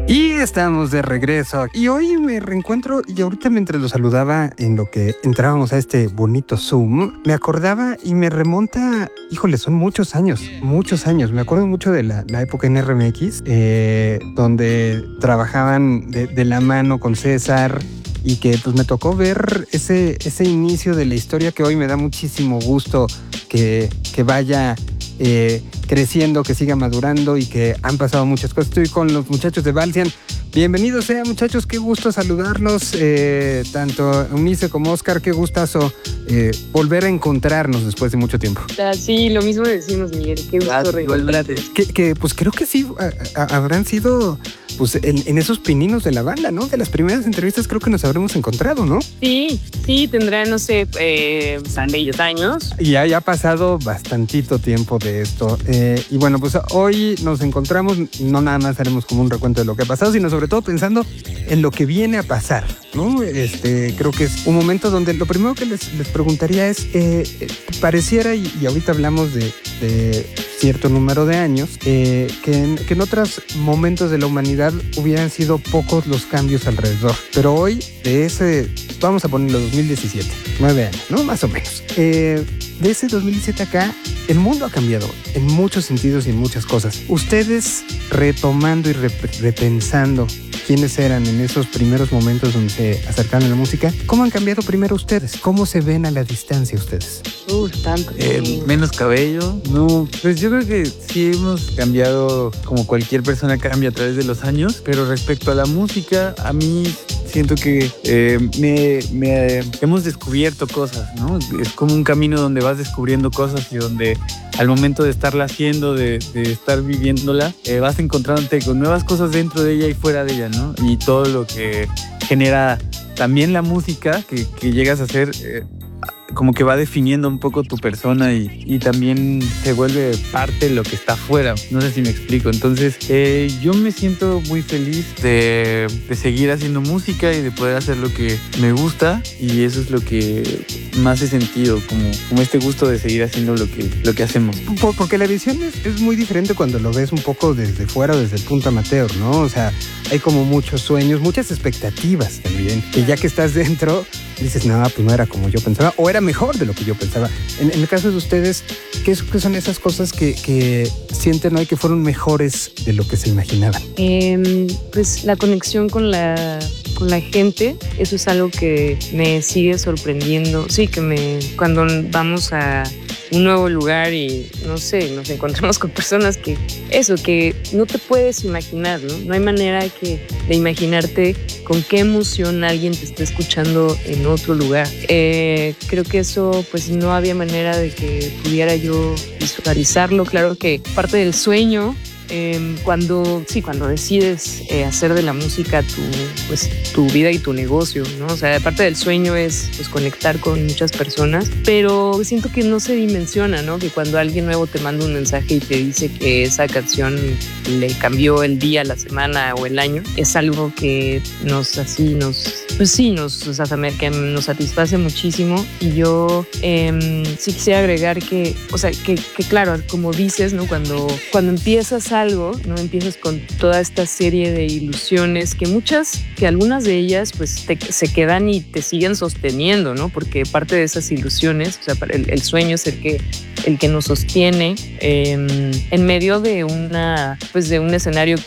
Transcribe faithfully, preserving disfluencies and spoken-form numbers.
Y estamos de regreso. Y hoy me reencuentro, y ahorita mientras lo saludaba en lo que entrábamos a este bonito Zoom, me acordaba y me remonta, híjole, son muchos años, muchos años. Me acuerdo mucho de la, la época en R M X, eh, donde trabajaban de, de la mano con César, y que pues me tocó ver ese, ese inicio de la historia que hoy me da muchísimo gusto que, que vaya eh, creciendo, que siga madurando y que han pasado muchas cosas. Estoy con los muchachos de Balsian. Bienvenidos sean, muchachos, qué gusto saludarlos, eh, tanto Eunice como Oscar, qué gustazo eh, volver a encontrarnos después de mucho tiempo. Ah, sí, lo mismo decimos, Miguel, qué gusto reencontrarte. Que, que pues creo que sí a, a, habrán sido pues en, en esos pininos de la banda, ¿no? De las primeras entrevistas creo que nos habremos encontrado, ¿no? Sí, sí, tendrá, no sé, eh, diez años. Y ya, ya ha pasado bastantito tiempo de esto. Eh, y bueno, pues hoy nos encontramos, no nada más haremos como un recuento de lo que ha pasado, sino sobre todo pensando en lo que viene a pasar, ¿no? Este, creo que es un momento donde lo primero que les, les preguntaría es, eh, pareciera, y, y ahorita hablamos de, de cierto número de años, eh, que, en, que en otros momentos de la humanidad hubieran sido pocos los cambios alrededor. Pero hoy, de ese, vamos a ponerlo dos mil diecisiete, nueve años, ¿no? Más o menos. Eh, de ese dos mil diecisiete acá, el mundo ha cambiado en muchos sentidos y en muchas cosas. Ustedes retomando y rep- repensando quiénes eran en esos primeros momentos donde se acercaron a la música, ¿cómo han cambiado primero ustedes? ¿Cómo se ven a la distancia ustedes? Uh, tanto. Eh, menos cabello. No, pues yo creo que sí hemos cambiado como cualquier persona cambia a través de los años, pero respecto a la música, a mí siento que eh, me, me, hemos descubierto cosas, ¿no? Es como un camino donde vas descubriendo cosas y donde al momento de estarla haciendo, de, de estar viviéndola, eh, vas encontrándote con nuevas cosas dentro de ella y fuera de ella, ¿no? Y todo lo que genera también la música que, que llegas a hacer, eh, como que va definiendo un poco tu persona y, y también se vuelve parte de lo que está afuera. No sé si me explico. Entonces, eh, yo me siento muy feliz de, de seguir haciendo música y de poder hacer lo que me gusta, y eso es lo que más he sentido, como, como este gusto de seguir haciendo lo que, lo que hacemos. Porque la visión es, es muy diferente cuando lo ves un poco desde fuera, desde el punto amateur, ¿no? O sea, hay como muchos sueños, muchas expectativas también, que ya que estás dentro, dices, no, pues no era como yo pensaba, o era mejor de lo que yo pensaba. En, en el caso de ustedes, ¿qué, es, qué son esas cosas que, que sienten hoy que fueron mejores de lo que se imaginaban? Eh, pues la conexión con la, con la gente, eso es algo que me sigue sorprendiendo. Sí, que me cuando vamos a un nuevo lugar y, no sé, nos encontramos con personas que, eso, que no te puedes imaginar, ¿no? No hay manera que, de imaginarte con qué emoción alguien te está escuchando en otro lugar. Eh, creo que eso, pues no había manera de que pudiera yo visualizarlo. Claro que parte del sueño, Eh, cuando, sí, cuando decides eh, hacer de la música tu, pues, tu vida y tu negocio, ¿no? O sea, parte del sueño es pues, conectar con muchas personas, pero siento que no se dimensiona, ¿no? Que cuando alguien nuevo te manda un mensaje y te dice que esa canción le cambió el día, la semana o el año, es algo que nos, así, nos, pues sí, nos, o sea, que nos satisface muchísimo. Y yo eh, sí quisiera agregar que, o sea, que, que claro, como dices, ¿no? Cuando, cuando empiezas a algo, ¿no? Empiezas con toda esta serie de ilusiones que muchas, que algunas de ellas pues te, se quedan y te siguen sosteniendo, ¿no? Porque parte de esas ilusiones, o sea, el, el sueño es el que, el que nos sostiene eh, en medio de una, pues de un escenario